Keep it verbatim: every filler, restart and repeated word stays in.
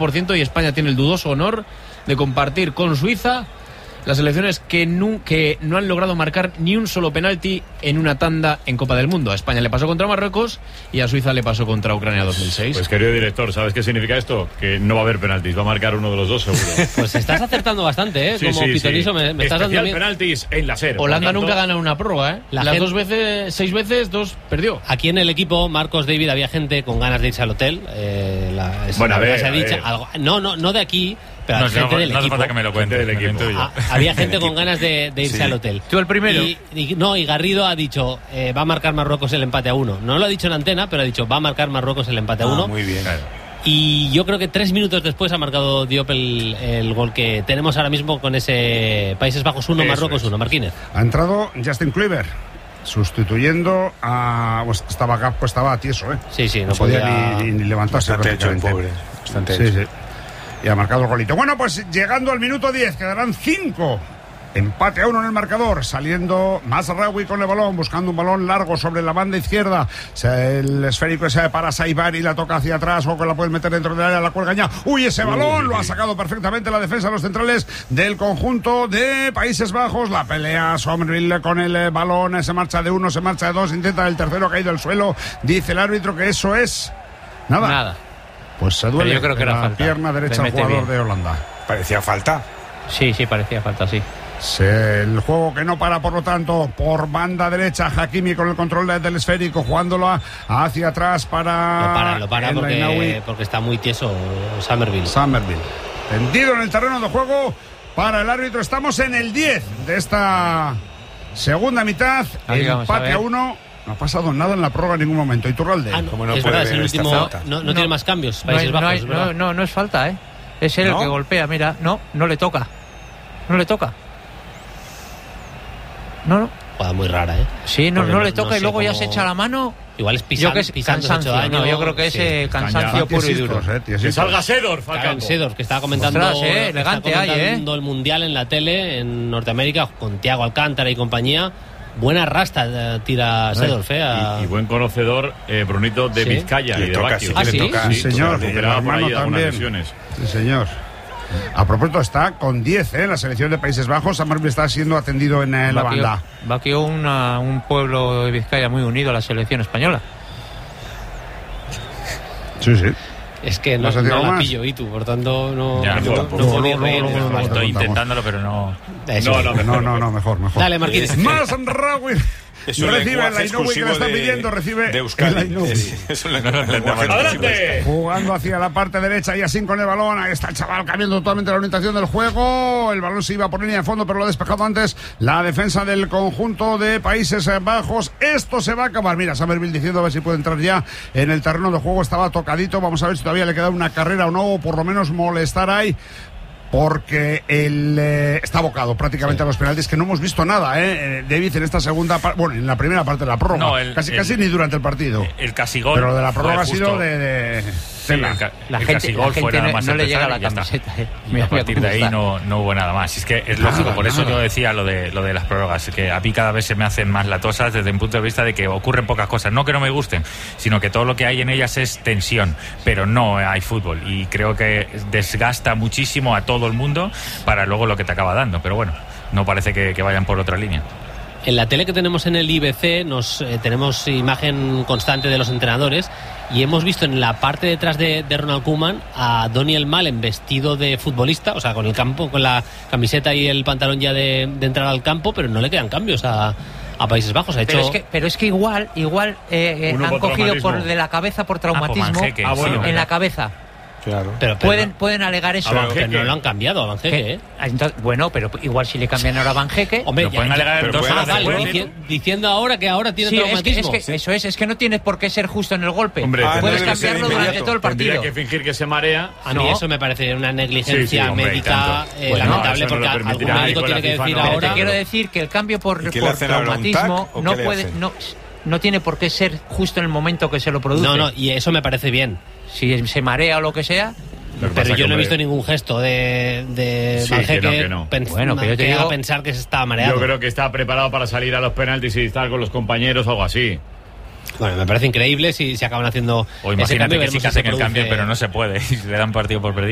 por ciento y España tiene el dudoso honor de compartir con Suiza las selecciones que no, que no han logrado marcar ni un solo penalti en una tanda en Copa del Mundo. A España le pasó contra Marruecos y a Suiza le pasó contra Ucrania dos mil seis. Pues querido director, ¿sabes qué significa esto? Que no va a haber penaltis, va a marcar uno de los dos seguro. Pues estás acertando bastante, ¿eh? Sí, Como sí, pitonizo sí. me, me estás dando Especial bien. penaltis en la SER. Holanda tanto, nunca gana una prórroga, ¿eh? La Las gente... dos veces, seis veces, dos perdió. Aquí en el equipo, Marcos, David, había gente con ganas de irse al hotel. Eh, la, Bueno, a ver, se ha a dicho, ver. Algo, no, no, no de aquí, pero No, gente no, del no hace equipo. falta que me lo cuente Gente del me lo equipo. intuyo. Ah, había gente con ganas de, de irse Sí. al hotel. ¿Tú el primero? Y, y- no, y Garrido ha dicho, eh, va a marcar Marruecos el empate a uno. No lo ha dicho en antena, pero ha dicho, va a marcar Marruecos el empate a uno. Ah, muy bien. Claro. Y yo creo que tres minutos después ha marcado Diop el, el gol que tenemos ahora mismo con ese Países Bajos uno, Eso Marruecos es. uno. Marquínez. Ha entrado Justin Kluivert, sustituyendo a... Pues estaba acá, pues estaba tieso, ¿eh? Sí, sí, no No podía podía- ni, ni levantarse Bastante hecho, prácticamente. pobre. Bastante Sí, hecho. sí. Y ha marcado el golito. Bueno, pues llegando al minuto diez, quedarán cinco. Empate a uno en el marcador, saliendo Mazraoui con el balón, buscando un balón largo sobre la banda izquierda. El esférico ese para Saibari, la toca hacia atrás, o que la puede meter dentro del área, la cuelga ya. Uy, ese balón lo ha sacado perfectamente la defensa de los centrales del conjunto de Países Bajos. La pelea Somerville con el eh, balón, se marcha de uno, se marcha de dos, intenta el tercero, ha caído al suelo. Dice el árbitro que eso es nada. Nada. Pues se duele Pero yo creo que en era la falta. pierna derecha Le al mete jugador bien. de Holanda. Parecía falta. Sí, sí, parecía falta, sí. Se- El juego que no para, por lo tanto, por banda derecha, Hakimi con el control de- del esférico, jugándolo hacia atrás para... Lo para, lo para el porque, Ainaoui. porque está muy tieso Somerville. Somerville. Tendido en el terreno de juego para el árbitro. Estamos en el diez de esta segunda mitad. Ahí vamos a Empate ver. a uno. No ha pasado nada en la prórroga en ningún momento. Iturralde. Ah, no, ¿Cómo no es puede verdad, es el haber esta último. falta? No, no No. tiene más cambios. No, hay- Países no, Bajos. hay- es verdad. no, no, no es falta, ¿eh? Es él ¿No? el que golpea, mira. No, no le toca. No le toca. No, no. Jugada muy rara, ¿eh? Sí, no, Porque no no- le no toca y sé luego ya cómo- se echa la mano. Igual es Yo pisan, que es pisando, se ha hecho cansancio, daño. no, yo creo que Sí. es eh, cansancio puro y duro. Tiesitos, eh, tiesitos. Que salga Sedorf al Claro, campo. Sedorf, que estaba comentando, Ostras, eh, está elegante hay, comentando eh. el Mundial en la tele en Norteamérica con Thiago Alcántara y compañía. Buena rasta eh, tira Sedorf, eh. a- Y, y buen conocedor, eh, Brunito, de Sí. Vizcaya Le y de toca, Baquio. sí, Ah, le ¿sí? toca. Sí, señor. que Y el recuperaba por ahí hermano algunas también. lesiones. Sí, señor. A propósito, está con diez, ¿eh? La selección de Países Bajos. Somerville está siendo atendido en eh, la Baquio- banda. Baquio, una- un pueblo de Vizcaya muy unido a la selección española. Sí, sí. Es que no, ¿Vas a decir no algo la más? pillo, y tú, por tanto no, Ya, no, yo no, tampoco. no puedo ni No, no, reír. no, no, no, Estoy no, intentándolo, pero no. Eso. No, no, No, no, no, mejor, mejor. Dale, Marquínez. Mazraoui Es un recibe el lenguaje Ainaoui que le exclusivo está de- pidiendo, recibe de Euskadi. el Ainaoui. Es, es un lenguaje exclusivo de ¡Adelante! Jugando hacia la parte derecha y así con el balón. Ahí está el chaval cambiando totalmente la orientación del juego. El balón se iba por línea de fondo, pero lo ha despejado antes la defensa del conjunto de Países Bajos. Esto se va a acabar. Mira, Somerville diciendo a ver si puede entrar ya en el terreno de juego. Estaba tocadito. Vamos a ver si todavía le queda una carrera o no, o por lo menos molestar ahí. Porque el, eh, está abocado prácticamente Sí. a los penaltis, que no hemos visto nada, ¿eh? Eh, David, en esta segunda parte, bueno, en la primera parte de la prórroga, No, el- casi, el- casi ni durante el partido. El casi gol. Pero lo de la fue prórroga ha sido justo. de, de Sí, tela. el, ca- La el gente- casi la gol fue gente nada no- más no le empezar llega la y ya está. camiseta, eh. Y Mira, a partir mira de ahí cómo no, no hubo nada más. Es que es Nada, lógico, por eso nada. yo decía lo de lo de las prórrogas, que a mí cada vez se me hacen más latosas desde un punto de vista de que ocurren pocas cosas. No que no me gusten, sino que todo lo que hay en ellas es tensión, pero no hay fútbol. Y creo que desgasta muchísimo a todo el mundo para luego lo que te acaba dando. Pero bueno, no parece que, que vayan por otra línea. En la tele que tenemos en el I B C nos eh, tenemos imagen constante de los entrenadores y hemos visto en la parte detrás de, de Ronald Koeman a Daniel Malen vestido de futbolista, o sea, con el campo, con la camiseta y el pantalón ya de, de entrar al campo, pero no le quedan cambios a, a Países Bajos. Ha hecho... Pero es que, pero es que igual, igual eh, eh, Uno han por cogido traumatismo. por de la cabeza por Ah, por traumatismo Manjeque, Ah, bueno. sí, en la verdad. cabeza. Claro. pero, pero Pueden, no- pueden alegar eso. A Van que Jeque. no lo han cambiado a Van Jeque, Que- ¿eh? entonces, bueno, pero igual si le cambian ahora a Van Jeque. Hombre, Lo ya- pueden ya- alegar pero dos pueden horas Ah, vale, después. dici- diciendo ahora que ahora tiene Sí, es que, traumatismo. es que eso es, es que no tiene por qué ser justo en el golpe. Hombre, Ah, no puedes debe ser cambiarlo durante inmediato. todo el Tendría partido. que fingir que se marea. A mí No. eso me parece una negligencia Sí, sí, hombre, y médica tanto. eh, Bueno, lamentable, eso no lo porque algún permitirá. médico Y con la tiene que FIFA decir no. Pero ahora. te quiero decir que el cambio por, ¿Y qué le por hacen ahora, un traumatismo tac, o no qué le puede, hacen? no, no tiene por qué ser justo en el momento que se lo produce. No, no, y eso me parece bien. Si se marea o lo que sea. Lo que Pero pasa yo que, no he hombre, visto ningún gesto de, de Sí, Van que Jeque no, que no. pens- Bueno, pero yo te que haga digo- pensar que se estaba mareado. Yo creo que está preparado para salir a los penaltis y estar con los compañeros o algo así. Bueno, me parece increíble si se acaban haciendo O ese imagínate cambio, que sí veremos que si se hacen el cambio, produce- pero no se puede. Y le dan partido por perdido.